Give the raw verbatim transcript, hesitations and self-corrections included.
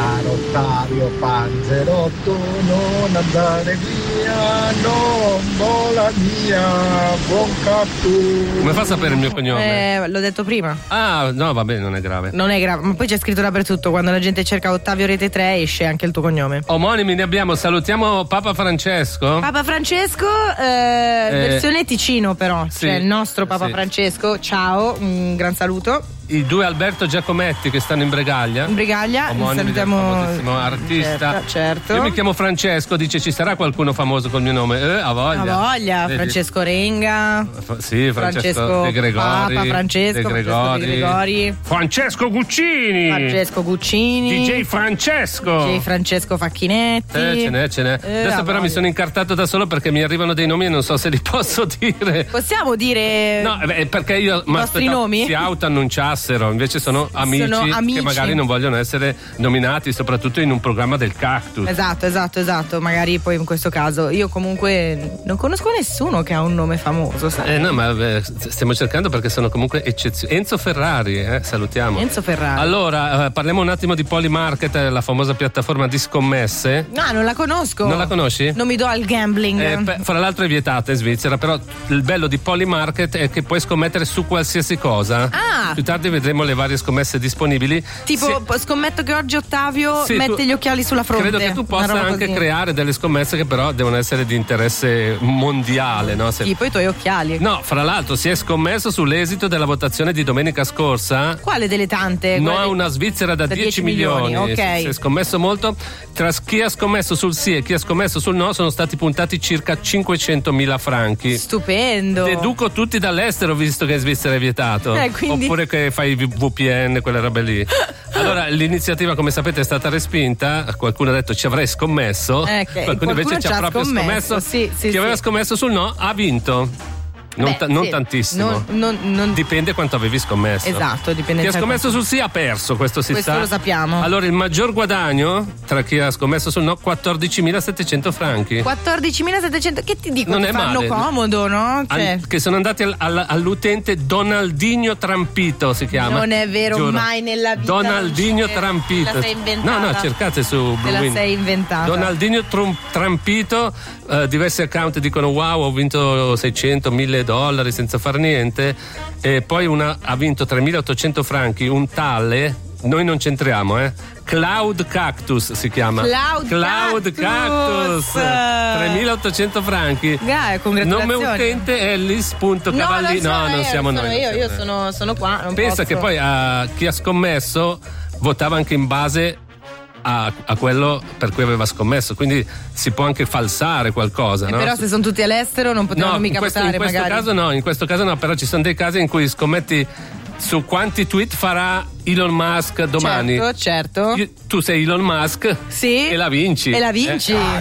Caro Ottavio Panzerotto, non andare via, non vola via, buon cactus. Come fa a sapere il mio cognome? Eh, l'ho detto prima. Ah, no, vabbè, non è grave. Non è grave, ma poi c'è scritto dappertutto. Quando la gente cerca Ottavio Rete tre esce anche il tuo cognome. Omonimi ne abbiamo, salutiamo Papa Francesco. Papa Francesco, eh, Eh, versione Ticino però, sì, cioè il nostro Papa sì. Francesco. Ciao, un gran saluto. I due Alberto Giacometti che stanno in Bregaglia. In Bregaglia, Omonimi del salutiamo. famosissimo artista. Certo, certo. Io mi chiamo Francesco, dice ci sarà qualcuno famoso col mio nome? Eh, a voglia. A voglia, Vedi? Francesco Renga. Fa- Sì, Francesco, Francesco De Gregori. Papa Francesco, De Francesco Gregori. De Gregori. Francesco Guccini. Francesco Guccini. D J Francesco. D J Francesco Facchinetti. Eh, ce n'è, ce n'è. Eh, Adesso a però mi voglia. sono incartato da solo perché mi arrivano dei nomi e non so se li posso dire. Possiamo dire No, eh, perché io i vostri nomi? si autoannunciassero, invece sono amici, Sono amici. che magari non vogliono essere nominati, soprattutto in un programma del Cactus. Esatto, esatto, esatto. Magari poi in questo caso. Io comunque non conosco nessuno che ha un nome famoso, sai? Eh no, ma eh, stiamo cercando perché sono comunque eccezioni. Enzo Ferrari, eh, salutiamo. Enzo Ferrari. Allora, eh, parliamo un attimo di Polymarket, la famosa piattaforma di scommesse. No, non la conosco. Non la conosci? Non mi do al gambling. Eh, pe- fra l'altro è vietata in Svizzera, però il bello di Polymarket è che puoi scommettere su qualsiasi cosa. Ah. Più tardi vedremo le varie scommesse disponibili. Tipo, Se- po- scommetto che oggi Ottavio Sì, mette tu- gli occhiali sulla fronte. Credo che tu Una possa roba anche così. creare delle scommesse che però devono essere di interesse mondiale, no? Se- Tipo i tuoi occhiali. No, fra l'altro si è scommesso sull'esito della votazione di domenica scorsa. Quale delle tante? No, Quelle- una Svizzera da, da dieci dieci milioni. milioni, ok. Si, si è scommesso molto. Tra chi ha scommesso sul sì e chi ha scommesso sul no sono stati puntati circa cinquecentomila franchi. Stupendo. Deduco tutti dall'estero visto che in Svizzera è vietato. Eh, quindi- Oppure che fai V P N, quelle robe lì. Allora, l'iniziativa, come sapete, è stata respinta. Qualcuno ha detto ci avrei scommesso. Eh, che- Qualcuno invece qualcuno ci ha ci ha proprio scommesso. scommesso. Sì, sì, chi sì. aveva scommesso sul no ha vinto. Non, Beh, ta- non sì. tantissimo. Non- non- non- Dipende quanto avevi scommesso. Esatto, dipende Chi ha da scommesso quanto- sul sì ha perso, questo si Questo sa. lo sappiamo. Allora, il maggior guadagno tra chi ha scommesso sul no, quattordicimilasettecento franchi. quattordicimilasettecento. Che ti dico? Non Ti è fanno male. comodo, no? Cioè, Al- che sono andati al- al- all'utente Donaldinho Trampito, si chiama. Non è vero, Giuro. mai nella vita Donaldinho non c'è. Trampito. Te la sei inventata. No, no, cercate su Te Blue la Wind. sei inventata. Donaldinho Trum- Trampito, eh, diversi account dicono wow, ho vinto seicento, mille dollari senza far niente. E poi una ha vinto tremilaottocento franchi, un tale, noi non c'entriamo, eh. Cloud Cactus si chiama. Cloud Cactus. Cactus. tremilaottocento franchi. Dai, congratulazioni. Nome utente è Lis.cavalli. No, No, non, so, non eh, siamo sono noi. Io, non io siamo sono, sono qua. Non Pensa posso. che poi a chi ha scommesso votava anche in base a, a quello per cui aveva scommesso, quindi si può anche falsare qualcosa, Eh, no? Però se sono tutti all'estero non potevano No, mica in questo, in votare, questo magari. caso no, in questo caso no, però ci sono dei casi in cui scommetti su quanti tweet farà Elon Musk domani. Certo, certo. Io- tu sei Elon Musk Sì. e la vinci. E la vinci. Eh,